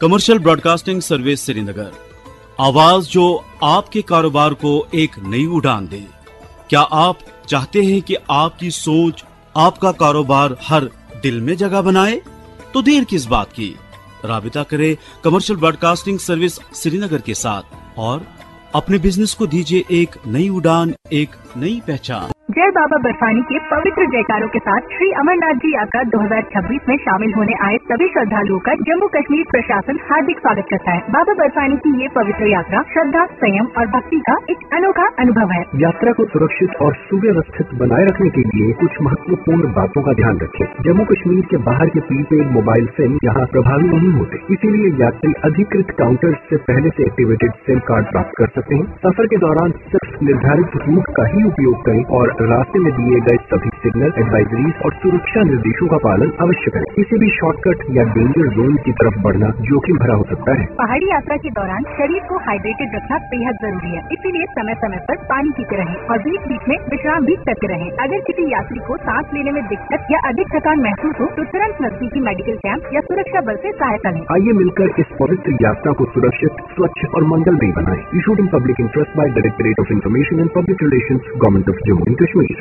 Commercial broadcasting service Srinagar, आवाज जो आपके कारोबार को एक नई उड़ान दे। क्या आप चाहते हैं कि आपकी सोच आपका कारोबार हर दिल में जगह बनाए? तो देर किस बात की, राबिता करें कमर्शियल ब्रॉडकास्टिंग सर्विस श्रीनगर के साथ और अपने बिजनेस को दीजिए एक नई उड़ान, एक नई पहचान। जय बाबा बर्फानी के पवित्र जयकारों के साथ श्री अमरनाथ जी यात्रा 2026 में शामिल होने आए सभी श्रद्धालुओं का जम्मू कश्मीर प्रशासन हार्दिक स्वागत करता है। बाबा बर्फानी की ये पवित्र यात्रा श्रद्धा, संयम और भक्ति का एक अनोखा अनुभव है। यात्रा को सुरक्षित और सुव्यवस्थित बनाए रखने के लिए कुछ महत्वपूर्ण बातों का ध्यान रखें। जम्मू कश्मीर के बाहर के प्रीपेड मोबाइल सिम यहाँ प्रभावी नहीं होते, इसीलिए यात्री अधिकृत काउंटर से पहले से एक्टिवेटेड सिम कार्ड प्राप्त कर सकते हैं। सफर के दौरान सिर्फ निर्धारित रूट का ही उपयोग करें और रास्ते में दिए गए सभी सिग्नल, एडवाइजरीज और सुरक्षा निर्देशों का पालन अवश्य करें। किसी भी शॉर्टकट या डेंजर जोन की तरफ बढ़ना जोखिम भरा हो सकता है। पहाड़ी यात्रा के दौरान शरीर को हाइड्रेटेड रखना बेहद जरूरी है, इसीलिए समय समय पर पानी पीते रहें और बीच बीच में विश्राम भी करते रहें। अगर किसी यात्री को सांस लेने में दिक्कत या अधिक थकान महसूस हो तो तुरंत नजदीकी मेडिकल कैंप या सुरक्षा बल से सहायता लें। आइए मिलकर इस पवित्र यात्रा को सुरक्षित, स्वच्छ और मंगलमय बनाएं। Issued in public interest by directorate of information and public relations, government of Jammu and Kashmir.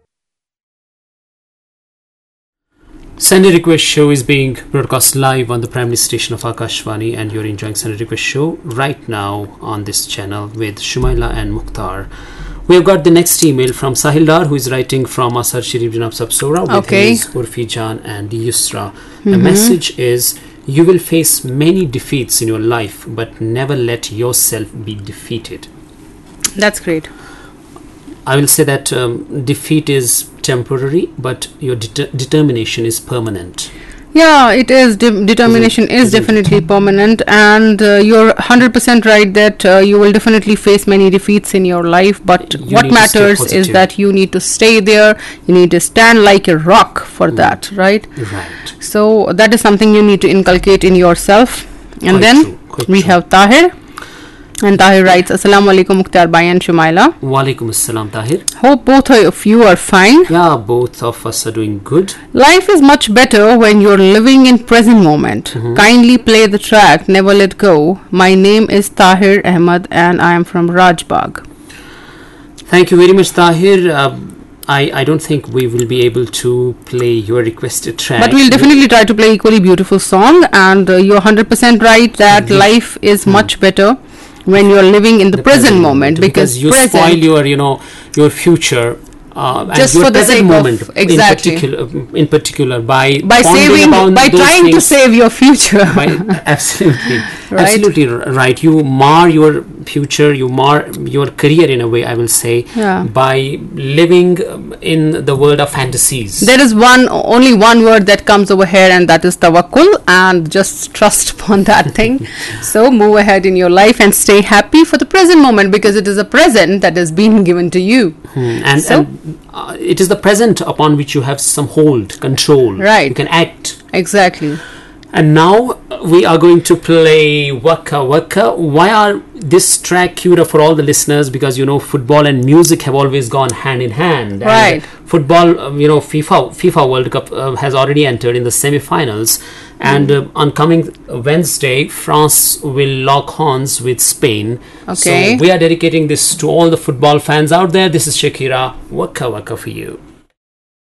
Sunday Request Show is being broadcast live on the primary station of Akashvani, and you're enjoying Sunday Request Show right now on this channel with Shumaila and Mukhtar. We have got the next email from Sahil Dar, who is writing from Asar Sharif Janab Sabsora with his Urfi Jan and Yusra. The message is, you will face many defeats in your life, but never let yourself be defeated. That's great. I will say that defeat is temporary, but your determination is permanent. Yeah, it is. Determination is definitely permanent, and you're 100% right that you will definitely face many defeats in your life, but what matters is that you need to stay there. You need to stand like a rock for that, right? Right. So that is something you need to inculcate in yourself. And Quite then true. we have Tahir. And Tahir writes, Assalamu alaikum Mukhtar Bhai and Shumaila. Walaikum assalam, Tahir. Hope both of you are fine. Yeah, both of us are doing good. Life is much better when you're living in present moment. Kindly play the track Never Let Go. My name is Tahir Ahmad and I am from Rajbagh. Thank you very much, Tahir. I don't think we will be able to play your requested track. But we'll definitely try to play equally beautiful song, and you're 100% right that life is much better when you're living in the present moment, because you spoil your your future just and for the sake moment of exactly in particular by saving, by trying to save your future. Absolutely right? Absolutely right. You mar your future, you mar your career in a way, I will say, by living in the world of fantasies. There is only one word that comes over here, and that is tawakkul, and just trust upon that thing. So move ahead in your life and stay happy for the present moment, because it is a present that has been given to you. And it is the present upon which you have some hold, control. Right. You can act. Exactly. And now we are going to play Waka Waka. Why are this track queued up for all the listeners? Because football and music have always gone hand in hand. Right. And football, FIFA World Cup has already entered in the semi-finals. And on coming Wednesday, France will lock horns with Spain. Okay. So we are dedicating this to all the football fans out there. This is Shakira, Waka Waka for you.